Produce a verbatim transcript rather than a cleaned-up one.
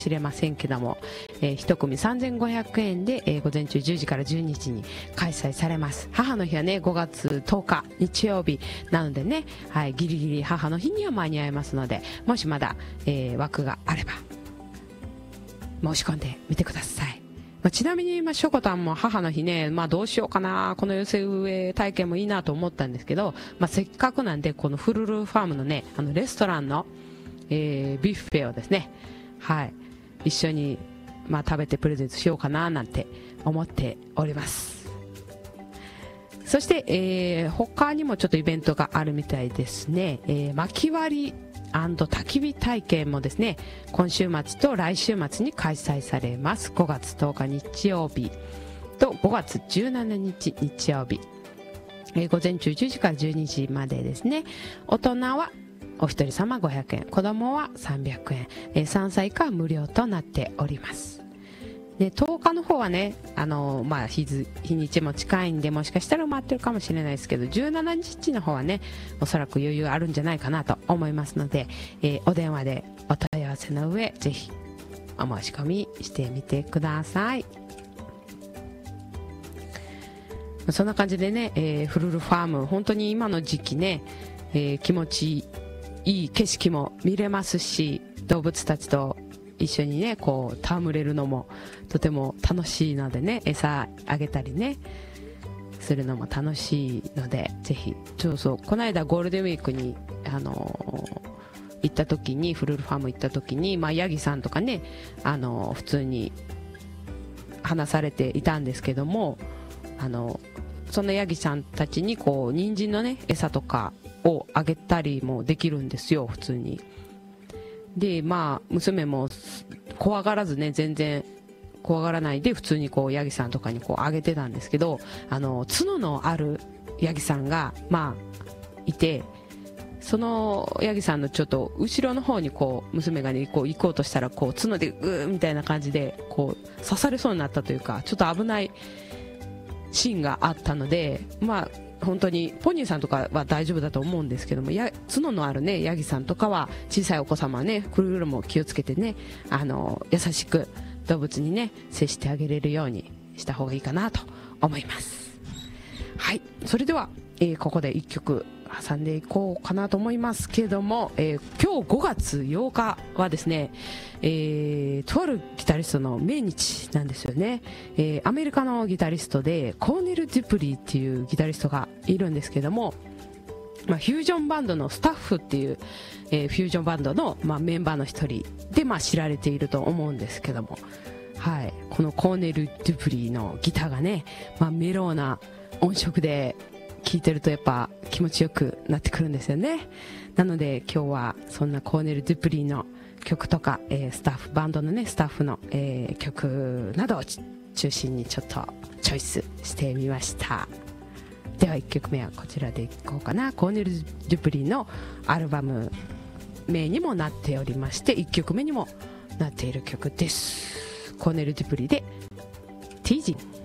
しれませんけども、えー、いち組さんぜんごひゃくえんで、えー、午前中じゅうじからじゅうにじに開催されます。母の日はねごがつとおか日曜日なのでね、はい、ギリギリ母の日には間に合いますので、もしまだ、えー、枠があれば申し込んでみてください。まあ、ちなみに、まあ、しょこたんも母の日ね、まあ、どうしようかな、この寄せ植え体験もいいなと思ったんですけど、まあ、せっかくなんでこのフルルファームのね、あのレストランの、えー、ビュッフェをですね、はい、一緒に、まあ、食べてプレゼントしようかななんて思っております。そして、えー、他にもちょっとイベントがあるみたいですね。えー、薪割り焚き火体験もですね、今週末と来週末に開催されます。ごがつとおか日曜日とごがつじゅうしちにち日曜日、えー、午前中じゅうじからじゅうにじまでですね。大人はお一人様ごひゃくえん、子供はさんびゃくえん、えー、さんさい以下は無料となっております。でとおかの方はね、あのーまあ、日, 日にちも近いんで、もしかしたら埋まってるかもしれないですけど、じゅうしちにちの方はね、おそらく余裕あるんじゃないかなと思いますので、えー、お電話でお問い合わせの上、ぜひお申し込みしてみてください。そんな感じでね、えー、フルルファーム、本当に今の時期ね、えー、気持ちいい景色も見れますし、動物たちと一緒にねこう戯れるのもとても楽しいのでね、餌あげたりねするのも楽しいので、ぜひ。そうそう、この間ゴールデンウィークにあのー、行った時にフルルファーム行った時に、まあ、ヤギさんとかね、あのー、普通に話されていたんですけども、あのー、そのヤギさんたちにこう人参のね餌とかをあげたりもできるんですよ、普通に。でまあ娘も怖がらずね、全然怖がらないで普通にこうヤギさんとかにこうあげてたんですけど、あの角のあるヤギさんがまあいて、そのヤギさんのちょっと後ろの方にこう娘がねこう行こうとしたら、こう角でグーみたいな感じでこう刺されそうになったというか、ちょっと危ないシーンがあったので、まあ本当にポニーさんとかは大丈夫だと思うんですけども、や角のあるねヤギさんとかは、小さいお子様はねくれぐれも気をつけてね、あの優しく動物にね接してあげれるようにした方がいいかなと思います。はい、それでは、えー、ここでいっきょく挟んでいこうかなと思いますけども、えー、今日ごがつようかはですね、えー、とあるギタリストの命日なんですよね。えー、アメリカのギタリストでコーネル・デュプリーっていうギタリストがいるんですけども、まあ、フュージョンバンドのスタッフっていう、えー、フュージョンバンドの、まあ、メンバーの一人で、まあ、知られていると思うんですけども、はい、このコーネル・デュプリーのギターがね、まあ、メローな音色で聴いてるとやっぱ気持ちよくなってくるんですよね。なので今日はそんなコーネル・デュプリーの曲とか、えー、スタッフバンドのねスタッフの、えー、曲などを中心にちょっとチョイスしてみました。ではいっきょくめはこちらでいこうかな。コーネル・デュプリーのアルバム名にもなっておりまして、いっきょくめにもなっている曲です。コーネル・デュプリーでティージング。